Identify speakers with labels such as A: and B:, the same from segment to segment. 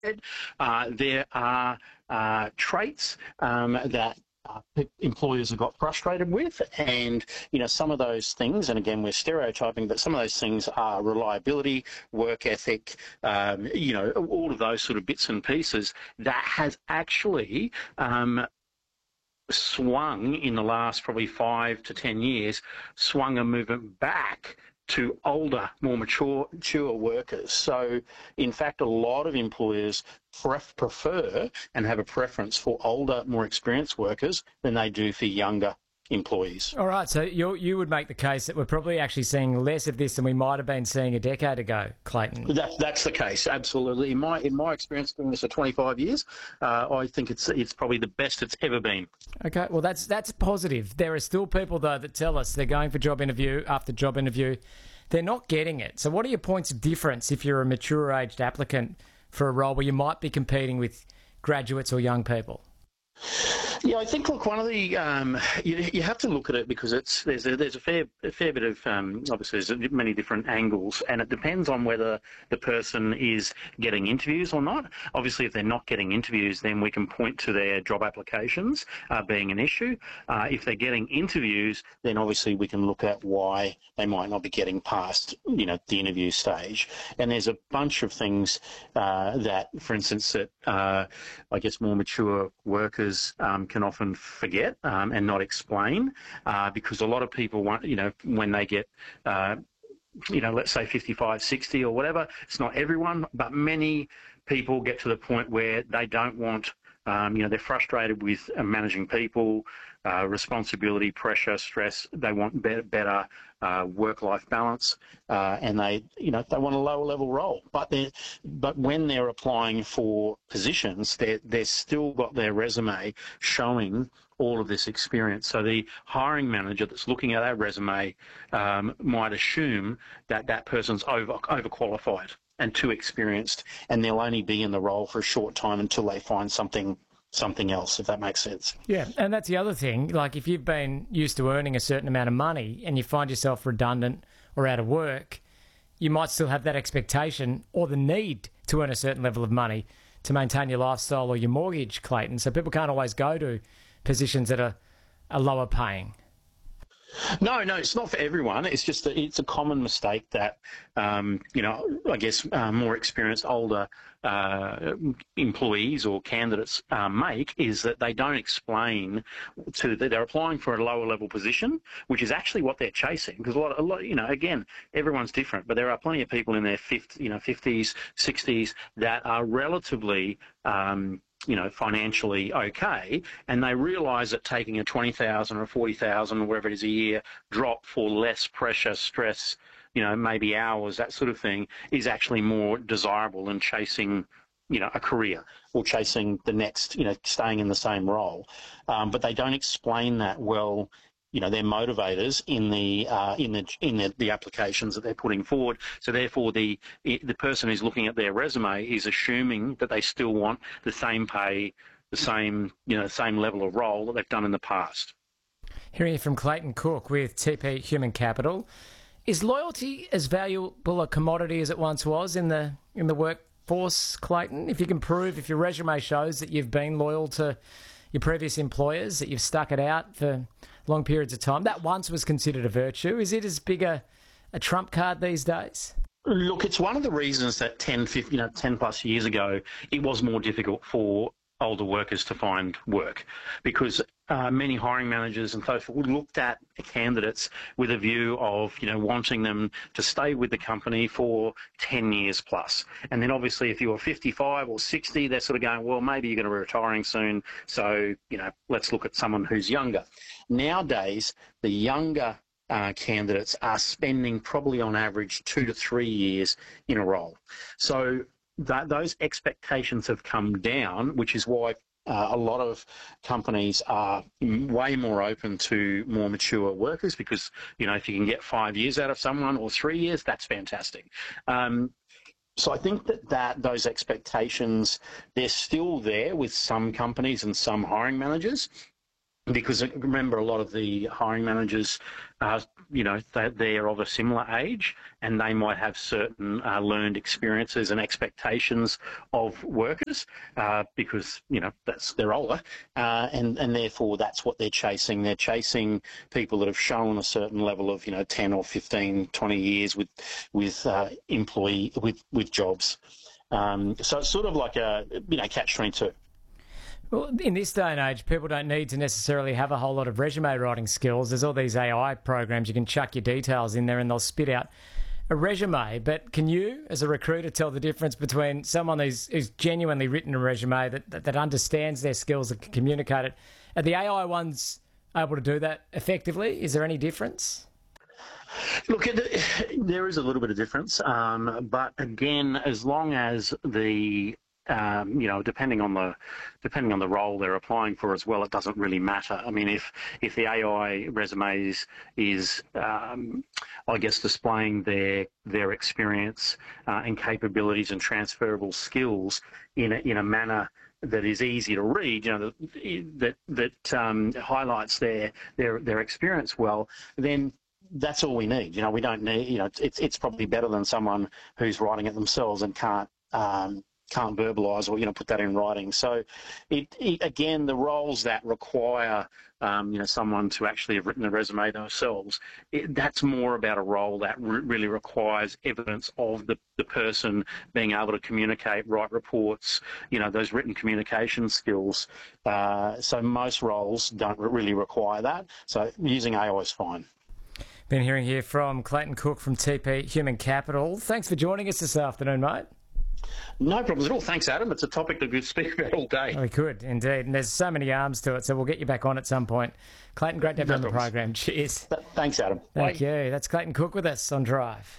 A: There are traits that employers have got frustrated with, and some of those things, and again we're stereotyping, but some of those things are reliability, work ethic, all of those sort of bits and pieces that has actually swung in the last probably 5 to 10 years, swung a movement back to older, more mature workers. So, in fact, a lot of employers prefer and have a preference for older, more experienced workers than they do for younger employees.
B: All right, so you would make the case that we're probably actually seeing less of this than we might have been seeing a decade ago, Clayton.
A: That's the case, absolutely. In my experience doing this for 25 years, I think it's probably the best it's ever been.
B: Okay, well that's positive. There are still people though that tell us they're going for job interview after job interview, they're not getting it. So what are your points of difference if you're a mature-aged applicant for a role where you might be competing with graduates or young people?
A: Yeah, I think, look, one of the you have to look at it because there's a fair bit of obviously there's many different angles, and it depends on whether the person is getting interviews or not. Obviously, if they're not getting interviews, then we can point to their job applications being an issue. If they're getting interviews, then obviously we can look at why they might not be getting past the interview stage. And there's a bunch of things that, for instance, that I guess more mature workers can often forget and not explain because a lot of people want, when they get, let's say 55, 60 or whatever, it's not everyone, but many people get to the point where they don't want, they're frustrated with managing people, responsibility, pressure, stress. They want better work-life balance, and they want a lower-level role. But when they're applying for positions, they're still got their resume showing all of this experience. So the hiring manager that's looking at that resume might assume that that person's overqualified and too experienced, and they'll only be in the role for a short time until they find something else, if that makes sense.
B: Yeah, and that's the other thing. Like if you've been used to earning a certain amount of money and you find yourself redundant or out of work, you might still have that expectation or the need to earn a certain level of money to maintain your lifestyle or your mortgage, Clayton. So people can't always go to positions that are lower paying.
A: No, it's not for everyone. It's just that it's a common mistake that, I guess more experienced, older employees or candidates make is that they don't explain they're applying for a lower level position, which is actually what they're chasing. Because a lot, again, everyone's different, but there are plenty of people in their 50s, 60s that are relatively financially okay, and they realise that taking a 20,000 or 40,000 or whatever it is a year drop for less pressure, stress, maybe hours, that sort of thing, is actually more desirable than chasing, a career or chasing the next, staying in the same role. But they don't explain that well. Their motivators in the applications that they're putting forward. So therefore, the person who's looking at their resume is assuming that they still want the same pay, the same level of role that they've done in the past.
B: Hearing from Clayton Cook with TP Human Capital, is loyalty as valuable a commodity as it once was in the workforce, Clayton? If your resume shows that you've been loyal to your previous employers, that you've stuck it out for long periods of time, that once was considered a virtue. Is it as big a trump card these days?
A: Look, it's one of the reasons that 10 plus years ago, it was more difficult for older workers to find work because many hiring managers and so forth looked at candidates with a view of, wanting them to stay with the company for 10 years plus. And then obviously if you're 55 or 60, they're sort of going, well, maybe you're going to be retiring soon. So, let's look at someone who's younger. Nowadays, the younger candidates are spending probably on average 2 to 3 years in a role. So those expectations have come down, which is why a lot of companies are way more open to more mature workers because, if you can get 5 years out of someone or 3 years, that's fantastic. So I think that those expectations, they're still there with some companies and some hiring managers. because remember, a lot of the hiring managers, they're of a similar age, and they might have certain learned experiences and expectations of workers because they're older, and therefore that's what they're chasing. They're chasing people that have shown a certain level of 10 or 15, 20 years with jobs. So it's sort of like a catch-22.
B: Well, in this day and age, people don't need to necessarily have a whole lot of resume writing skills. There's all these AI programs. You can chuck your details in there and they'll spit out a resume. But can you, as a recruiter, tell the difference between someone who's genuinely written a resume that understands their skills and can communicate it? Are the AI ones able to do that effectively? Is there any difference?
A: Look, there is a little bit of difference. But again, as long as the depending on the role they're applying for as well, it doesn't really matter. I mean, if the AI resume is I guess displaying their experience and capabilities and transferable skills in a manner that is easy to read, that highlights their experience well, then that's all we need. We don't need. It's probably better than someone who's writing it themselves and can't verbalise or put that in writing. So, again, the roles that require someone to actually have written a resume themselves, that's more about a role that really requires evidence of the person being able to communicate, write reports, those written communication skills. So most roles don't really require that. So using AI is fine.
B: Been hearing here from Clayton Cook from TP Human Capital. Thanks for joining us this afternoon, mate.
A: No problems at all. Thanks, Adam. It's a topic that we could speak about all day.
B: We could, indeed. And there's so many arms to it, so we'll get you back on at some point. Clayton, great to have you on the program. Cheers.
A: Thanks, Adam.
B: Thank you. That's Clayton Cook with us on Drive.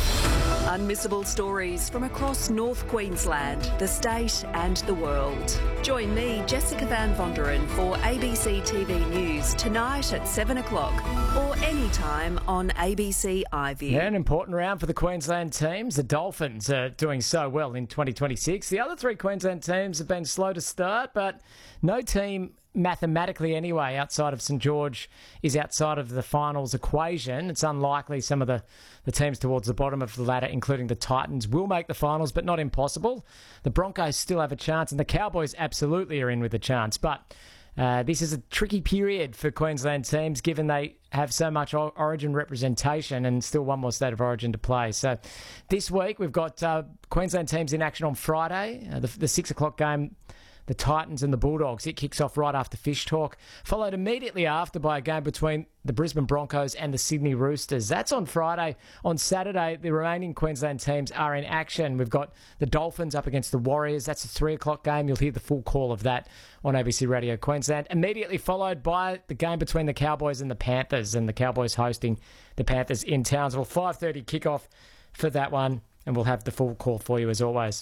C: Unmissable stories from across North Queensland, the state and the world. Join me, Jessica Van Vonderen, for ABC TV News tonight at 7 o'clock or anytime on ABC iView.
B: Yeah, an important round for the Queensland teams. The Dolphins are doing so well in 2026. The other three Queensland teams have been slow to start, but no team mathematically anyway, outside of St George, is outside of the finals equation. It's unlikely some of the teams towards the bottom of the ladder, including the Titans, will make the finals, but not impossible. The Broncos still have a chance, and the Cowboys absolutely are in with a chance. But this is a tricky period for Queensland teams, given they have so much Origin representation and still one more State of Origin to play. So this week we've got Queensland teams in action on Friday, the 6 o'clock game. The Titans and the Bulldogs. It kicks off right after Fish Talk, followed immediately after by a game between the Brisbane Broncos and the Sydney Roosters. That's on Friday. On Saturday, the remaining Queensland teams are in action. We've got the Dolphins up against the Warriors. That's a 3 o'clock game. You'll hear the full call of that on ABC Radio Queensland. Immediately followed by the game between the Cowboys and the Panthers, and the Cowboys hosting the Panthers in Townsville. 5:30 kickoff for that one, and we'll have the full call for you as always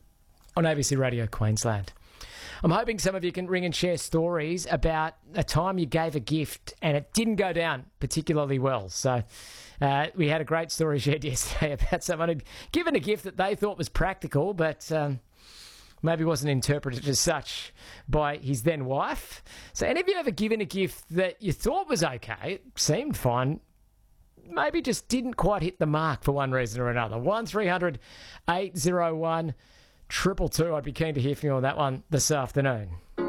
B: on ABC Radio Queensland. I'm hoping some of you can ring and share stories about a time you gave a gift and it didn't go down particularly well. So we had a great story shared yesterday about someone who'd given a gift that they thought was practical, but maybe wasn't interpreted as such by his then wife. So any of you ever given a gift that you thought was okay, it seemed fine, maybe just didn't quite hit the mark for one reason or another? 1300 801 222. I'd be keen to hear from you on that one this afternoon.